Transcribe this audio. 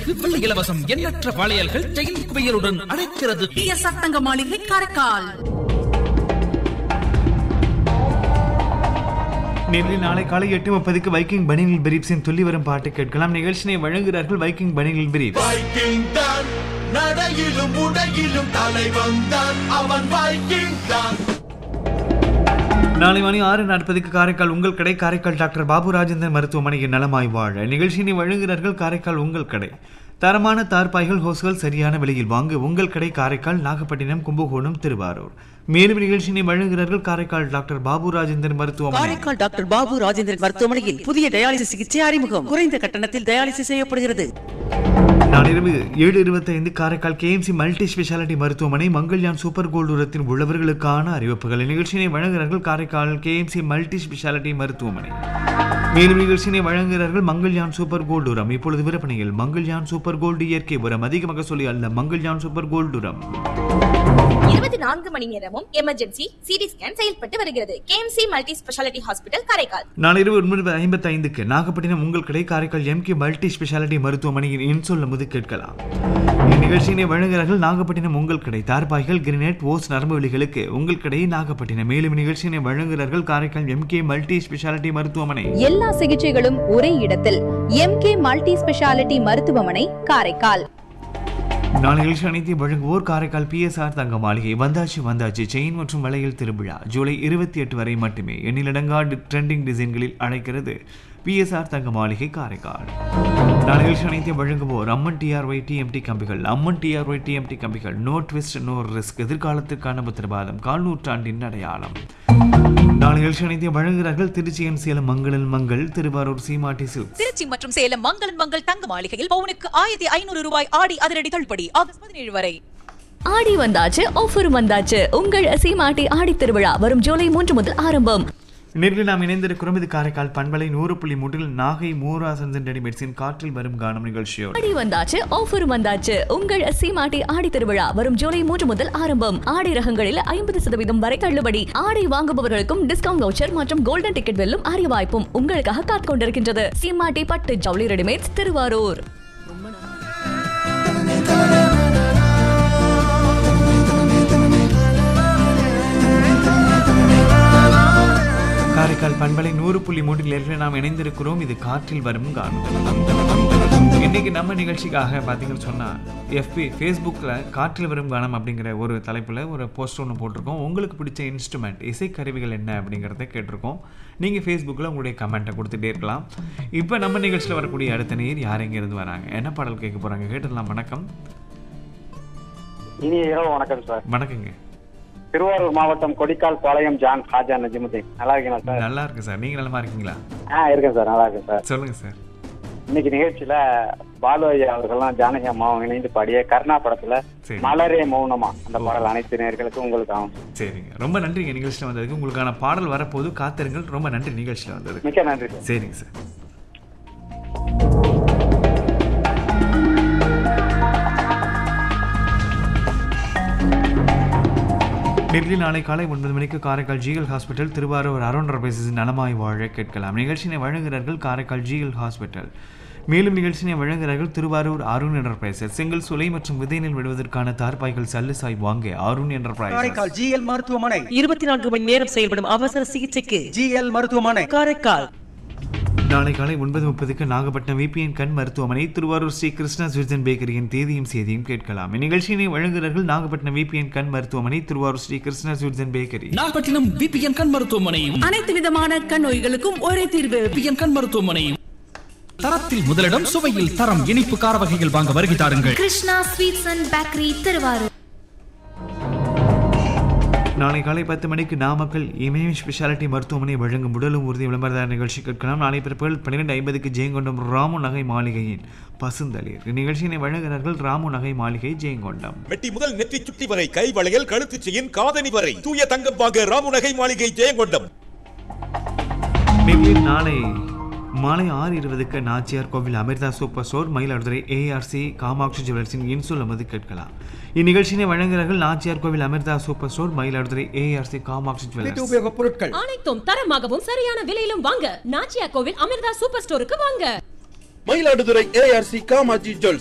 மணிக்கு வெள்ளி இலவசம். எண்ணற்ற வளையல்கள் செயின் குவியலுடன் அழைக்கிறது. பிஎஸ்ஆர் தங்க மாளிகை காரைக்கால். நேரில் நாளை காலை 8:30 வைக்கிங் பனியன் பிரீப்ஸின் துள்ளி வரும் பாட்டு கேட்கலாம். நிகழ்ச்சியை வழங்குகிறார்கள் வைக்கிங் பனியன் பிரீப்ஸ். வைக்கிங் தான் நடையிலும் உடையிலும் தலைவன் தான், அவன் வைக்கிங் தான். நாளை மணி 6:40 காரைக்கால் உங்கள் கடை, காரைக்கால் டாக்டர் பாபு ராஜேந்திரன் மருத்துவமனையின் நலமாய் வாழ. நிகழ்ச்சியை வழங்குகிறார்கள் காரைக்கால் உங்கள் கடை. தரமான தார்பாய்கள், ஹோஸ்கள் சரியான விலையில் வாங்க உங்கள் கடை, காரைக்கால், நாகப்பட்டினம், கும்பகோணம், திருவாரூர். மேலும் நிகழ்ச்சியை வழங்குகிறார்கள் காரைக்கால் டாக்டர் பாபு ராஜேந்திரன் மருத்துவமனை. காரைக்கால் டாக்டர் பாபு ராஜேந்திரன் மருத்துவமனையில் புதிய டயாலிசிஸ் சிகிச்சை அறிமுகம். குறைந்த கட்டணத்தில் டயாலிசிஸ் செய்யப்படுகிறது. நாளிரவு 7:25 காரைக்கால் கேஎம்சி மல்டி ஸ்பெஷாலிட்டி மருத்துவமனை மங்கள்யான் சூப்பர் கோல்டு உரத்தின் உள்ளவர்களுக்கான அறிவிப்புகள். நிகழ்ச்சியை வழங்குகிறார்கள் காரைக்கால் கேஎம்சி மல்டி ஸ்பெஷாலிட்டி மருத்துவமனை. மேலும் நிகழ்ச்சியை வழங்குகிறார்கள் மங்கள்யான் சூப்பர் கோல்டு உரம். இப்பொழுது விற்பனையில் மங்கள்யான் சூப்பர் கோல்டு இயற்கை உரம். அதிகமாக சொல்லி அல்ல, மங்கள்யான் சூப்பர் கோல்டு உரம். 24 மணி நேரமும் எமர்ஜென்சி சிடி ஸ்கேன் செயல்பட்டு வருகிறது. KMC multi speciality hospital Karaikal. நாளிரவு 9:55 Nagapattinam உங்கள் கடை, காரைக்கால் எம்கே மல்டி ஸ்பெஷாலிட்டி மருத்துவமனையின் இன்சொல்ல முது கேட்கலாம். இந்நிகழ்ச்சியினை வழங்குகிறார்கள் நாகப்பட்டினம் உங்கள் கடை. தார்பாய்கள், கிரினேட், ஓஸ், நரம்பு வலிகளுக்கு உங்கள் கடை நாகப்பட்டினம். மேலும் நிகழ்ச்சியினை வழங்குகிறார்கள் காரைக்கால் எம்கே மல்டி ஸ்பெஷாலிட்டி மருத்துவமனை. எல்லா சிகிச்சைகளும் ஒரே இடத்தில் எம்கே மல்டி ஸ்பெஷாலிட்டி மருத்துவமனை காரைக்கால். நாளை நிகழ்ச்சி அனைத்தையும் வழங்குவோர் காரைக்கால் பிஎஸ்ஆர் தங்க மாளிகை. வந்தாச்சு செயின் மற்றும் வளையல் திருவிழா ஜூலை 28 வரை மட்டுமே. எண்ணிலடங்கா ட்ரெண்டிங் டிசைன்களில் அழைக்கிறது பிஎஸ்ஆர் தங்க மாளிகை காரைக்கால். நாளை நிகழ்ச்சி அனைத்தையும் வழங்குவோர் அம்மன் டிஆர்ஒய் டிஎம்டி கம்பிகள். அம்மன் டிஆர்ஒய் டிஎம்டி கம்பிகள், நோ ட்விஸ்ட் நோ ரிஸ்க், எதிர்காலத்திற்கான உத்தரவாதம், கால் நூற்றாண்டின் அடையாளம். நாளை நிகழ்ச்சி அனைத்தையும் வழங்குகிறார்கள் திருச்சியின் சேலம் மங்களன் மங்கள், திருவாரூர் சீமாட்டி சில்க்ஸ். திருச்சி மற்றும் சேலம் மங்களன் மங்கள் தங்க மாளிகையில் பவுனுக்கு 1500 ரூபாய் ஆடி அதிரடி தள்ளுபடி ஆகஸ்ட் 17 வரை. ஆடி வந்தாச்சு, ஆஃபர் வந்தாச்சு. உங்கள் சீமாட்டி ஆடி திருவிழா வரும் ஜூலை 3 முதல் ஆரம்பம். நேரில் நாம் இணைந்திருக்கிறோம். இது காரைக்கால் பண்பலை 100.3 நாகை மூராசன் ரெடிமேட்ஸின் காற்றில் வரும் கானம் நிகழ்ச்சியோடு. ஆடி வந்தாச்சு, ஆஃபர் வந்தாச்சு. உங்கள் சீமாட்டி ஆடி திருவிழா வரும் ஜூலை 3 முதல் ஆரம்பம். ஆடி ரகங்களில் 50% வரை தள்ளுபடி. ஆடை வாங்குபவர்களுக்கும் டிஸ்கவுண்ட் வவுச்சர் மற்றும் கோல்டன் டிக்கெட் வெல்லும் அரிய வாய்ப்பும் உங்களுக்காக காத்துக் கொண்டிருக்கின்றது. சீமாட்டி பட்டு ஜவுளி ரெடிமேட்ஸ், திருவாரூர். காரைக்கால் பண்பலை 100.3 நாம் இணைந்திருக்கிறோம். இது காற்றில் வரும் கானம். இன்னைக்கு நம்ம நிகழ்ச்சிக்காக பார்த்தீங்கன்னு சொன்னால் ஃபேஸ்புக்கில் காற்றில் வரும் கானம் அப்படிங்கிற ஒரு தலைப்பில் ஒரு போஸ்டர் ஒன்று போட்டிருக்கோம். உங்களுக்கு பிடிச்ச இன்ஸ்ட்ருமெண்ட், இசைக்கருவிகள் என்ன அப்படிங்கிறத கேட்டிருக்கோம். நீங்கள் ஃபேஸ்புக்கில் உங்களுடைய கமெண்ட்டை கொடுத்துட்டே இருக்கலாம். இப்போ நம்ம நிகழ்ச்சியில் வரக்கூடிய அடுத்த நேர் யார் எங்கேருந்து வராங்க, என்ன பாடல் கேட்க போகிறாங்க கேட்டுடலாம். வணக்கம். இனிய இரவு வணக்கம் சார். வணக்கங்க. திருவாரூர் மாவட்டம் கொடிக்கால் பாளையம் ஜான் ஹாஜா நஜிமுதீன். நல்லா இருக்கீங்களா சார்? நல்லா இருக்கு சார். நீங்க நலமா இருக்கீங்களா? இருக்கேன் சார், நல்லா இருக்கேன் சார். சொல்லுங்க சார். இன்னைக்கு நிகழ்ச்சியில பாலு ஐயா அவர்கள்லாம் ஜானகி அம்மாவும் இணைந்து பாடிய கர்ணா படத்துல மலரே மௌனமா அந்த பாடல் அனைத்து நேயர்களுக்கும் உங்களுக்கு ஆகும். சரிங்க, ரொம்ப நன்றிங்க நிகழ்ச்சியில் வந்ததுக்கு. உங்களுக்கான பாடல் வரப்போது, காத்திருங்கள். ரொம்ப நன்றி நிகழ்ச்சியில் வந்தது. மிக்க நன்றி சார். சரிங்க சார். டெல்லி நாளை காலை 9 மணிக்கு காரைக்கால் ஜிஎல் ஹாஸ்பிட்டல், திருவாரூர் அருண் ரபேசின் நலமாய் வாழ கேட்கலாம். நிகழ்ச்சியை வழங்குகிறார்கள் காரைக்கால் ஜிஎல் ஹாஸ்பிட்டல். மேலும் நிகழ்ச்சியை வழங்குகிறார்கள் திருவாரூர் அருண் என்டர்பிரைசஸ். செங்கல், சுலை மற்றும் விதைநெல் விடுவதற்கான தார்பாய்கள் சல்லுசாய் வாங்க அருண் என்டர்பிரைசஸ். காரைக்கால் ஜிஎல் மருத்துவமனை 24 மணி நேரம் செயல்படும் அவசர சிகிச்சைக்கு ஜிஎல் மருத்துவமனை காரைக்கால். நாளை காலை 9:30 நாகப்பட்டினம் விபிஎன் கண் மருத்துவமனை, திருவாரூர் ஸ்ரீ கிருஷ்ணா ஸ்வீட்ஸ் பேக்கரியின் தேதியும் செய்தியும் கேட்கலாம். இந்நிகழ்ச்சியினை வழங்குகிறார்கள் நாகப்பட்டினம் விபிஎன் கண் மருத்துவமனை, Thiruvarur Sri Krishna sweets bakery. Nagapattinam VPN கண் மருத்துவமனை. அனைத்து விதமான கண் நோய்களுக்கும் ஒரே தீர்வு. விபிஎன் கண் மருத்துவமனை. தரத்தில் முதலிடம், சுவையில் தரம். இனிப்பு கார வகைகள் வாங்க வருகை தாருங்கள். Krishna sweets and bakery, Thiruvarur. நாளை காலை 10 மணிக்கு நாமக்கல் இமயம் ஸ்பெஷாலிட்டி மருத்துவமனை வழங்கும் உடலும் உறுதி விளம்பரதார நிகழ்ச்சி கேட்கலாம். நாளை பிற்பகல் 12:50 ஜெயங்கொண்டம் ராமு நகை மாளிகையின் பசுந்தளிர். இந்நிகழ்ச்சியினை வழங்குகிறார்கள் ராமு நகை மாளிகை, ஜெயங்கொண்டம். வெட்டி முதல் நெற்றி சுட்டி வரை, கை வளையல், கழுத்து செயின், காதணி வரை தூய தங்கம் வாங்க ராமு நகை மாளிகை, ஜெயங்கொண்டம். நாளை மாலை 6:20 நாச்சியார் கோவில் Amrita super store, Mayiladuthurai ARC Kamakshi ஜுவல்லர்ஸின் இன்சொல்லுமது கேட்கலாம். இந்நிகழ்ச்சியை வழங்குகிறார்கள் நாச்சியார் கோவில் Amrita super store, Mayiladuthurai ARC Kamakshi jewellers. உபயோகப் பொருட்கள் அனைத்தும் தரமாகவும் சரியான விலையிலும் வாங்க நாச்சியார் கோவில் அமிர்தா சூப்பர் ஸ்டோருக்கு வாங்க. Mayiladuthurai ARC Kamakshi jewellers.